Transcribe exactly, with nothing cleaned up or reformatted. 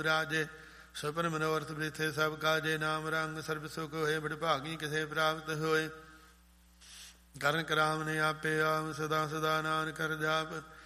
ਰਾਜੇ ਸੁਪਨ ਮਨੋਰਥ ਬ੍ਰਿਥੇ ਸਭ ਕਾਜੇ। ਨਾਮ ਰੰਗ ਸਰਬ ਸੁਖ ਹੋਏ ਬੜ ਭਾਗੀ ਕਿਸੇ ਪ੍ਰਾਪਤ ਹੋਏ। ਕਰਨ ਕਰਾਮ ਨੇ ਆਪੇ ਆਮ ਸਦਾ ਸਦਾ ਨਾਨਕ ਕਰ ਜਾਪ।